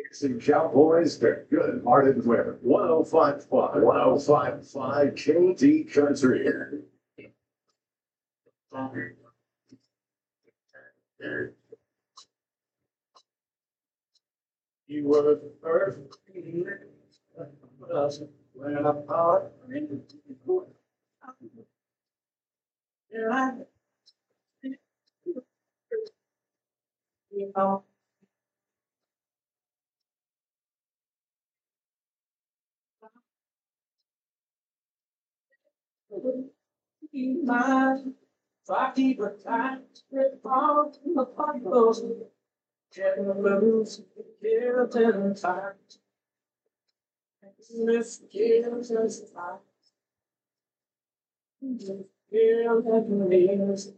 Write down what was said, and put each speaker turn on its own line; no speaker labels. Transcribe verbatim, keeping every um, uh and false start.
Some Cowboys, they're good-hearted women. one oh five point five, one oh five point five K T Country. You were the first when I thought you know. Mine, so I keep a tight grip on the Bibles, getting loose, guilt and tight. This guilt and tight, guilt and means.